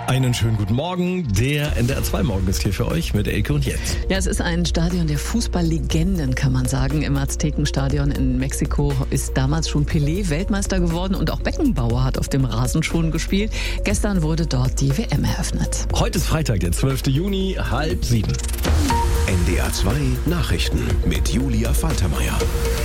Einen schönen guten Morgen. Der NDR 2 Morgen ist hier für euch mit Elke und Jens. Ja, es ist ein Stadion der Fußballlegenden, kann man sagen. Im Aztekenstadion in Mexiko ist damals schon Pelé Weltmeister geworden und auch Beckenbauer hat auf dem Rasen schon gespielt. Gestern wurde dort die WM eröffnet. Heute ist Freitag, der 12. Juni, 6:30. NDR 2 Nachrichten mit Julia Faltermeier.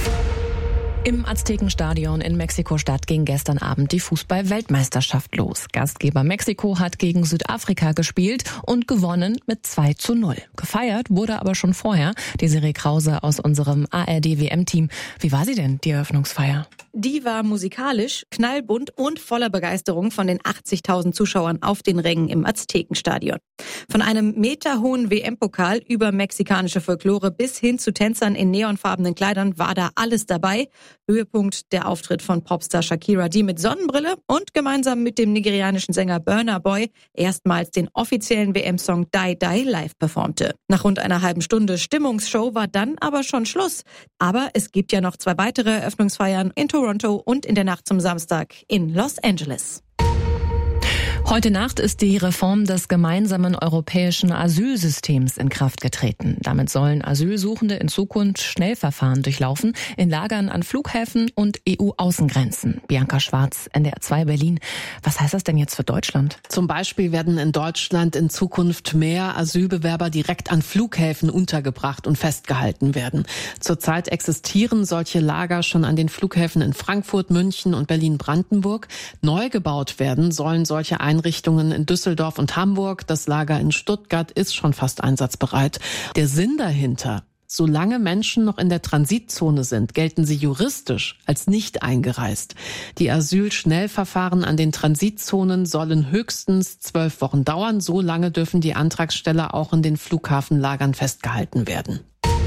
Im Aztekenstadion in Mexiko-Stadt ging gestern Abend die Fußball-Weltmeisterschaft los. Gastgeber Mexiko hat gegen Südafrika gespielt und gewonnen mit 2:0. Gefeiert wurde aber schon vorher. Desiree Krause aus unserem ARD-WM-Team. Wie war sie denn, die Eröffnungsfeier? Die war musikalisch, knallbunt und voller Begeisterung von den 80.000 Zuschauern auf den Rängen im Aztekenstadion. Von einem meterhohen WM-Pokal über mexikanische Folklore bis hin zu Tänzern in neonfarbenen Kleidern war da alles dabei. Höhepunkt der Auftritt von Popstar Shakira, die mit Sonnenbrille und gemeinsam mit dem nigerianischen Sänger Burna Boy erstmals den offiziellen WM-Song Die Die live performte. Nach rund einer halben Stunde Stimmungsshow war dann aber schon Schluss. Aber es gibt ja noch 2 weitere Eröffnungsfeiern in Toronto und in der Nacht zum Samstag in Los Angeles. Heute Nacht ist die Reform des gemeinsamen europäischen Asylsystems in Kraft getreten. Damit sollen Asylsuchende in Zukunft Schnellverfahren durchlaufen, in Lagern an Flughäfen und EU-Außengrenzen. Bianca Schwarz, NDR 2 Berlin. Was heißt das denn jetzt für Deutschland? Zum Beispiel werden in Deutschland in Zukunft mehr Asylbewerber direkt an Flughäfen untergebracht und festgehalten werden. Zurzeit existieren solche Lager schon an den Flughäfen in Frankfurt, München und Berlin-Brandenburg. Neu gebaut werden sollen solche Einrichtungen in Düsseldorf und Hamburg. Das Lager in Stuttgart ist schon fast einsatzbereit. Der Sinn dahinter: Solange Menschen noch in der Transitzone sind, gelten sie juristisch als nicht eingereist. Die Asylschnellverfahren an den Transitzonen sollen höchstens 12 Wochen dauern. So lange dürfen die Antragsteller auch in den Flughafenlagern festgehalten werden.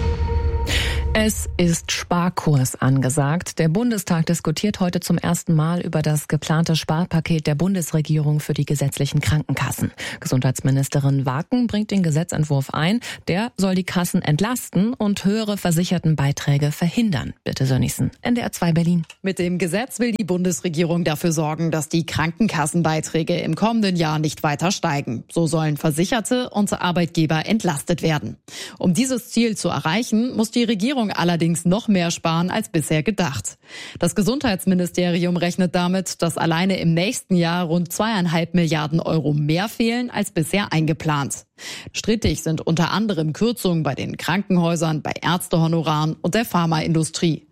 Es ist Sparkurs angesagt. Der Bundestag diskutiert heute zum ersten Mal über das geplante Sparpaket der Bundesregierung für die gesetzlichen Krankenkassen. Gesundheitsministerin Waken bringt den Gesetzentwurf ein. Der soll die Kassen entlasten und höhere Versichertenbeiträge verhindern. Bitte Sönnigsen, NDR 2 Berlin. Mit dem Gesetz will die Bundesregierung dafür sorgen, dass die Krankenkassenbeiträge im kommenden Jahr nicht weiter steigen. So sollen Versicherte und Arbeitgeber entlastet werden. Um dieses Ziel zu erreichen, muss die Regierung allerdings noch mehr sparen als bisher gedacht. Das Gesundheitsministerium rechnet damit, dass alleine im nächsten Jahr rund 2,5 Milliarden Euro mehr fehlen als bisher eingeplant. Strittig sind unter anderem Kürzungen bei den Krankenhäusern, bei Ärztehonoraren und der Pharmaindustrie.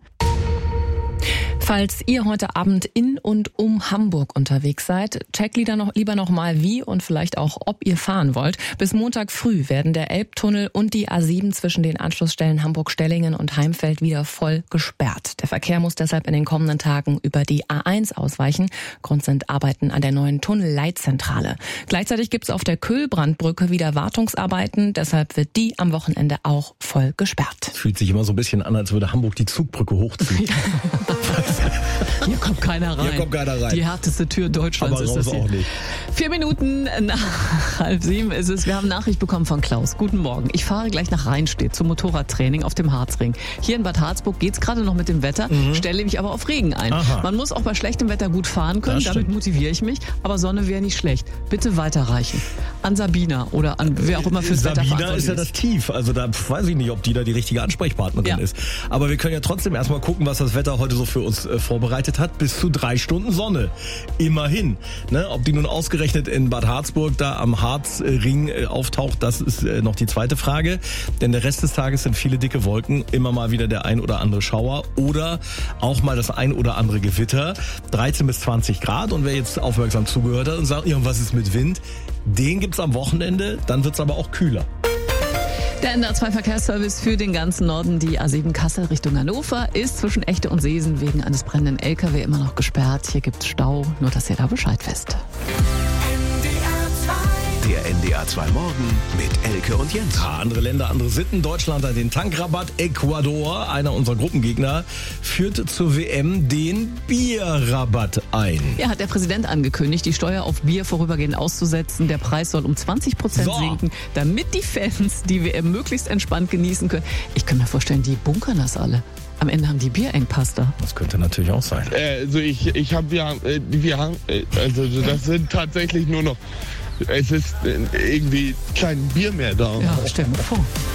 Falls ihr heute Abend in und um Hamburg unterwegs seid, checkt lieber noch mal wie und vielleicht auch, ob ihr fahren wollt. Bis Montag früh werden der Elbtunnel und die A7 zwischen den Anschlussstellen Hamburg-Stellingen und Heimfeld wieder voll gesperrt. Der Verkehr muss deshalb in den kommenden Tagen über die A1 ausweichen. Grund sind Arbeiten an der neuen Tunnelleitzentrale. Gleichzeitig gibt es auf der Köhlbrandbrücke wieder Wartungsarbeiten. Deshalb wird die am Wochenende auch voll gesperrt. Es fühlt sich immer so ein bisschen an, als würde Hamburg die Zugbrücke hochziehen. Hier kommt keiner rein. Die härteste Tür Deutschlands aber ist das hier. auch nicht. 4 Minuten nach 6:30 ist es. Wir haben Nachricht bekommen von Klaus. Guten Morgen. Ich fahre gleich nach Rheinstedt zum Motorradtraining auf dem Harzring. Hier in Bad Harzburg geht's gerade noch mit dem Wetter, stelle mich aber auf Regen ein. Aha. Man muss auch bei schlechtem Wetter gut fahren können, damit motiviere ich mich. Aber Sonne wäre nicht schlecht. Bitte weiterreichen. An Sabina oder an wer auch immer fürs Wetter Sabina verantwortlich ist ja das Tief. Also da weiß ich nicht, ob die da die richtige Ansprechpartnerin ist. Aber wir können ja trotzdem erstmal gucken, was das Wetter heute so für uns vorbereitet hat. Bis zu 3 Stunden Sonne. Immerhin. Ne? Ob die nun ausgerechnet in Bad Harzburg da am Harzring auftaucht, das ist noch die zweite Frage. Denn der Rest des Tages sind viele dicke Wolken, immer mal wieder der ein oder andere Schauer oder auch mal das ein oder andere Gewitter. 13 bis 20 Grad. Und wer jetzt aufmerksam zugehört hat und sagt, ja, was ist mit Wind? Den gibt's am Wochenende, dann wird's aber auch kühler. Der NDR 2 Verkehrsservice für den ganzen Norden, die A7 Kassel Richtung Hannover, ist zwischen Echte und Seesen wegen eines brennenden LKW immer noch gesperrt. Hier gibt's Stau, nur dass ihr da Bescheid wisst. Der NDR 2 Morgen mit Elke und Jens. Ja, andere Länder, andere Sitten. Deutschland hat den Tankrabatt. Ecuador, einer unserer Gruppengegner, führt zur WM den Bierrabatt ein. Ja, hat der Präsident angekündigt, die Steuer auf Bier vorübergehend auszusetzen. Der Preis soll um 20% sinken, damit die Fans die WM möglichst entspannt genießen können. Ich kann mir vorstellen, die bunkern das alle. Am Ende haben die Bierengpass da. Das könnte natürlich auch sein. Also ich habe ja, also das sind tatsächlich nur noch es ist irgendwie kein Bier mehr da. Ja, stell mir vor.